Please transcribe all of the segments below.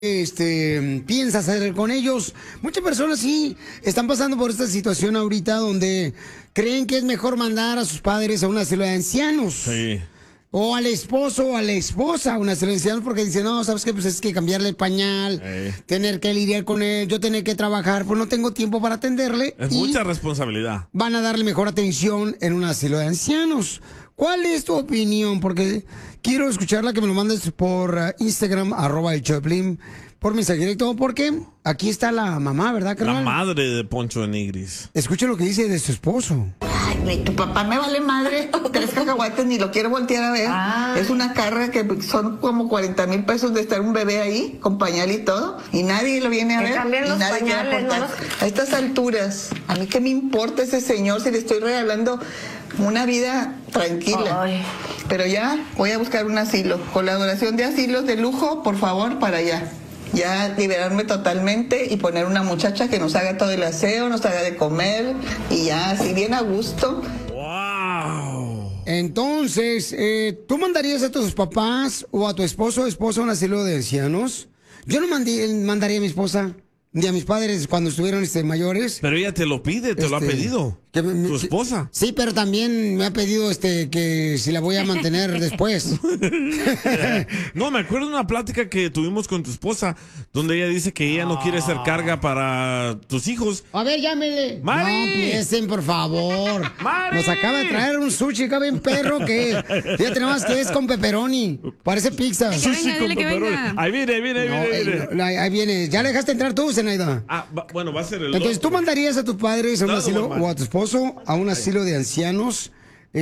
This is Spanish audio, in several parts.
piensas hacer con ellos? Muchas personas sí están pasando por esta situación ahorita donde creen que es mejor mandar a sus padres a un asilo de ancianos. Sí. O al esposo o a la esposa a un asilo de ancianos porque dicen, no, ¿sabes qué? Pues es que cambiarle el pañal, tener que lidiar con él, yo tener que trabajar, pues no tengo tiempo para atenderle. Es mucha responsabilidad. Van a darle mejor atención en un asilo de ancianos. ¿Cuál es tu opinión? Porque quiero escucharla, que me lo mandes por Instagram, @elchoplin, por mensaje directo, porque aquí está la mamá, ¿verdad, carnal? La madre de Poncho de Nigris. Escucha lo que dice de su esposo. Ay, tu papá me vale madre, 3 cacahuates, ni lo quiero voltear a ver. Es una carga que son como 40,000 pesos de estar un bebé ahí, con pañal y todo, y nadie lo viene a ver, y nadie quiere aportar. A estas alturas, a mí qué me importa ese señor si le estoy regalando una vida tranquila. Ay. Pero ya voy a buscar un asilo, colaboración de asilos de lujo, por favor, para allá. Ya liberarme totalmente y poner una muchacha que nos haga todo el aseo, nos haga de comer y ya así bien a gusto. ¡Wow! Entonces, ¿tú mandarías a tus papás o a tu esposo o esposa a un asilo de ancianos? Yo no mandaría a mi esposa ni a mis padres cuando estuvieron mayores. Pero ella te lo pide, te lo ha pedido. Tu esposa. Sí, pero también me ha pedido que si la voy a mantener después. No, me acuerdo de una plática que tuvimos con tu esposa, donde ella dice que ella no quiere ser carga para tus hijos. A ver, llámele. ¡Mari! No empiecen, por favor. ¡Mari! Nos acaba de traer un sushi, acá bien perro, que fíjate nomás que es con pepperoni. Parece pizza. Sushi con pepperoni. Ahí viene. Ahí viene. ¿Ya le dejaste entrar tú, Zenaida? Bueno, va a ser el Entonces, otro. ¿tú mandarías a tus padres a un asilo o a tu esposo a un asilo de ancianos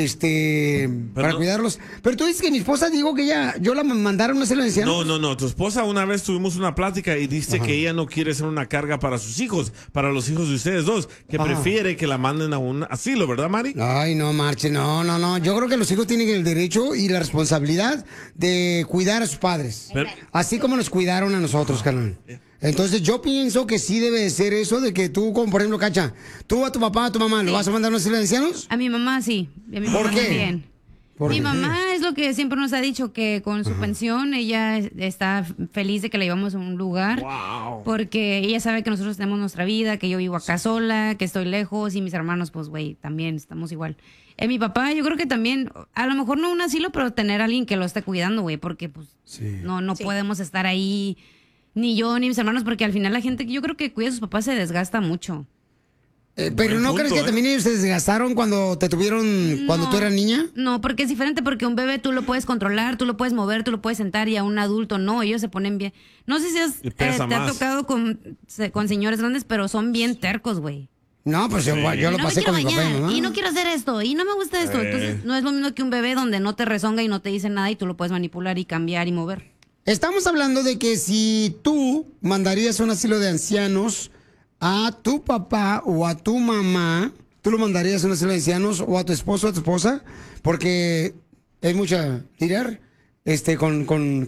para cuidarlos? Pero tú dices que mi esposa dijo que yo la mandara a un asilo de ancianos. No, tu esposa una vez tuvimos una plática y dice que ella no quiere ser una carga para sus hijos, para los hijos de ustedes dos, que prefiere que la manden a un asilo, ¿verdad, Mari? Ay, no, Marche, no. Yo creo que los hijos tienen el derecho y la responsabilidad de cuidar a sus padres, así como nos cuidaron a nosotros, carnal. Entonces yo pienso que sí debe de ser eso de que tú, como por ejemplo, Cacha, tú a tu papá, a tu mamá, ¿lo vas a mandar a un asilo de ancianos? A mi mamá sí, a mi mamá ¿Por qué? también. Mi mamá es lo que siempre nos ha dicho, que con su pensión ella está feliz de que la llevamos a un lugar. Wow. Porque ella sabe que nosotros tenemos nuestra vida, que yo vivo acá sola, que estoy lejos, y mis hermanos, pues, güey, también estamos igual. Mi papá, yo creo que también, a lo mejor no un asilo, pero tener a alguien que lo esté cuidando, güey, porque pues no podemos estar ahí, ni yo ni mis hermanos, porque al final la gente que yo creo que cuida a sus papás se desgasta mucho. Pero ¿no crees que también ellos se desgastaron cuando te tuvieron, cuando tú eras niña? No, porque es diferente, porque un bebé tú lo puedes controlar, tú lo puedes mover, tú lo puedes sentar, y a un adulto no, ellos se ponen bien. No sé si te ha tocado con señores grandes, pero son bien tercos, güey. No, pues yo lo pasé con mi papá y mamá. Y no quiero hacer esto, y no me gusta esto. Entonces no es lo mismo que un bebé donde no te rezonga y no te dice nada y tú lo puedes manipular y cambiar y mover. Estamos hablando de que si tú mandarías a un asilo de ancianos a tu papá o a tu mamá, ¿tú lo mandarías a un asilo de ancianos o a tu esposo o a tu esposa? Porque es mucha tirar con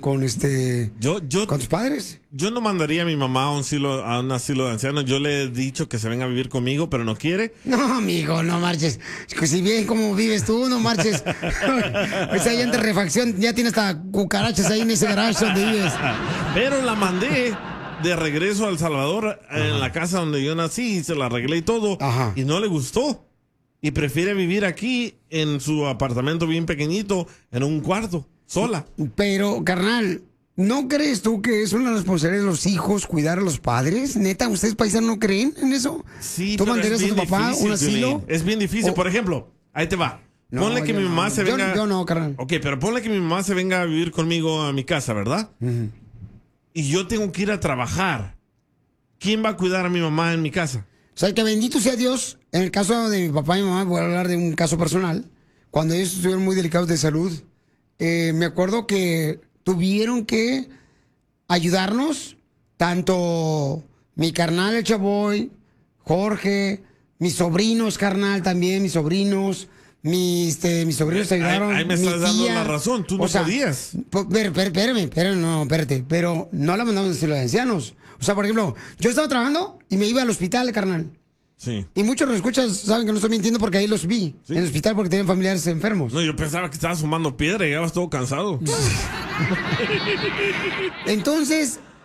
tus padres. Yo no mandaría a mi mamá a un asilo de ancianos. Yo le he dicho que se venga a vivir conmigo, pero no quiere. No, amigo, no marches. Si bien como vives tú, no marches. Pues ahí en refacción ya tienes hasta cucarachas ahí en ese garage donde vives. Pero la mandé de regreso a El Salvador, en la casa donde yo nací, y se la arreglé y todo, y no le gustó. Y prefiere vivir aquí en su apartamento bien pequeñito, en un cuarto, sola. Pero, carnal, ¿no crees tú que es una responsabilidad de los hijos cuidar a los padres? Neta, ¿ustedes paisanos no creen en eso? Sí, ¿tú pero mandarías a tu papá un asilo? Es bien difícil. Por ejemplo, ahí te va. Ponle que mi mamá se venga... Yo no, carnal. Ok, pero ponle que mi mamá se venga a vivir conmigo a mi casa, ¿verdad? Y yo tengo que ir a trabajar. ¿Quién va a cuidar a mi mamá en mi casa? O sea, que bendito sea Dios. En el caso de mi papá y mi mamá, voy a hablar de un caso personal. Cuando ellos estuvieron muy delicados de salud, me acuerdo que tuvieron que ayudarnos, tanto mi carnal, el Chavoy, Jorge, mis sobrinos, carnal, también, mis sobrinos... Mis sobrinos ayudaron. Ahí me estás dando la razón, tú no podías. Espérate, pero no la mandamos a asilo de ancianos. O sea, por ejemplo, yo estaba trabajando y me iba al hospital, carnal. Sí. Y muchos los escuchas saben que no estoy mintiendo porque ahí los vi en el hospital porque tenían familiares enfermos. No, yo pensaba que estabas fumando piedra y llegabas todo cansado. Entonces,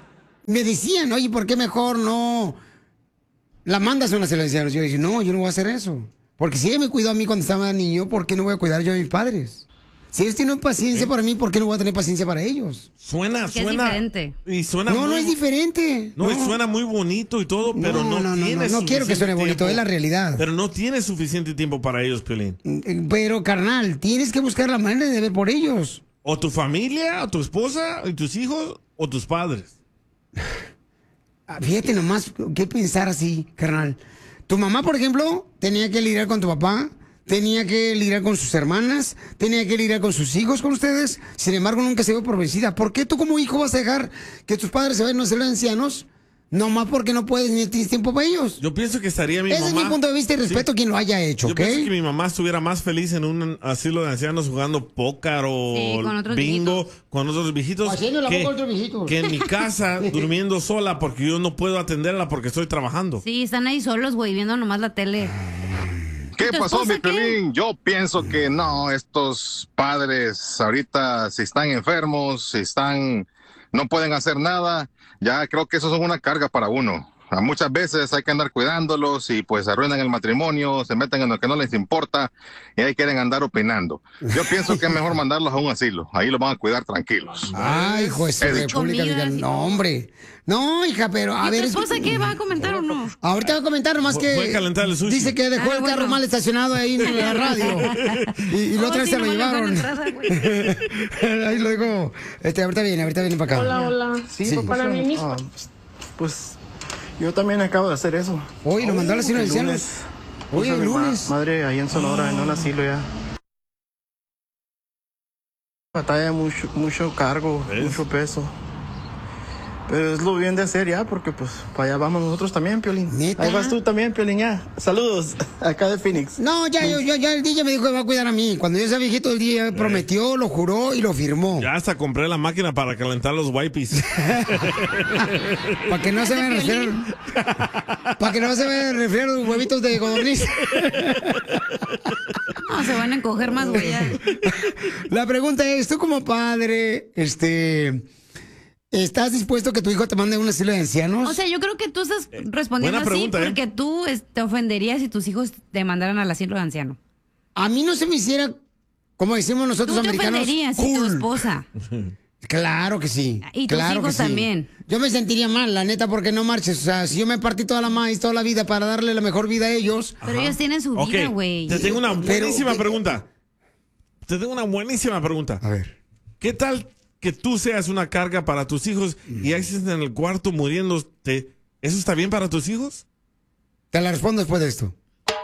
me decían, oye, ¿por qué mejor no la mandas a un asilo de ancianos? Yo dije, no, yo no voy a hacer eso. Porque si ella me cuidó a mí cuando estaba niño, ¿por qué no voy a cuidar yo a mis padres? Si ellos tienen paciencia para mí, ¿por qué no voy a tener paciencia para ellos? Suena. Es diferente. Y suena no es diferente. No, y suena muy bonito y todo, pero no quiero que suene bonito, tiempo, es la realidad. Pero no tienes suficiente tiempo para ellos, Piolín. Pero, carnal, tienes que buscar la manera de ver por ellos. O tu familia, o tu esposa, y tus hijos, o tus padres. Fíjate nomás, ¿qué pensar así, carnal? Tu mamá, por ejemplo, tenía que lidiar con tu papá, tenía que lidiar con sus hermanas, tenía que lidiar con sus hijos, con ustedes. Sin embargo, nunca se dio por vencida. ¿Por qué tú como hijo vas a dejar que tus padres se vayan a ser ancianos? Nomás porque no puedes ni tienes tiempo para ellos. Yo pienso que estaría mi mamá... Ese es mi punto de vista y respeto a quien lo haya hecho, ¿ok? Yo pienso que mi mamá estuviera más feliz en un asilo de ancianos jugando póker o bingo con otros viejitos que en mi casa durmiendo sola porque yo no puedo atenderla porque estoy trabajando. Sí, están ahí solos, güey, viendo nomás la tele. ¿Qué pasó, mi Piolín? Yo pienso que no, estos padres ahorita si están enfermos, no pueden hacer nada, ya creo que eso es una carga para uno. Muchas veces hay que andar cuidándolos y pues arruinan el matrimonio, se meten en lo que no les importa y ahí quieren andar opinando. Yo pienso que es mejor mandarlos a un asilo, ahí los van a cuidar tranquilos. Ay, juez de República Dominicana. No, hombre. No, hija, pero a ver. ¿Tu esposa qué? ¿Va a comentar o no? Ahorita va a comentar, nomás que voy a calentar el sushi. Dice que dejó el carro mal estacionado ahí en la radio. Y la otra vez se lo llevaron. Ahí lo digo. Ahorita viene para acá. Hola. Sí, para mí. Pues yo también acabo de hacer eso. Hoy lo mandó al asilo de ancianos. Hoy el lunes. Madre ahí en Sonora, en un asilo ya. Batalla mucho cargo, mucho peso. Pero es lo bien de hacer ya, porque pues para allá vamos nosotros también, Piolín. ¿Neta? Ahí vas tú también, Piolín, ya. Saludos, acá de Phoenix. No, ya el DJ me dijo que va a cuidar a mí. Cuando yo sea viejito, el DJ prometió, lo juró y lo firmó. Ya hasta compré la máquina para calentar los wipes. Para que no se vean Para que no se vean resfriar los huevitos de codorniz. No, se van a encoger más, güey. La pregunta es, tú como padre, ¿estás dispuesto a que tu hijo te mande a un asilo de ancianos? O sea, yo creo que tú estás respondiendo así porque tú te ofenderías si tus hijos te mandaran al asilo de anciano. A mí no se me hiciera, como decimos nosotros americanos, ¿tú te ofenderías si tu esposa? Claro que sí. Y tus hijos también. Yo me sentiría mal, la neta, porque no marches. O sea, si yo me partí toda la vida para darle la mejor vida a ellos. Pero ellos tienen su vida, güey. Te tengo una buenísima pregunta. A ver. ¿Qué tal que tú seas una carga para tus hijos y estés en el cuarto muriéndote? ¿Eso está bien para tus hijos? Te la respondo después de esto.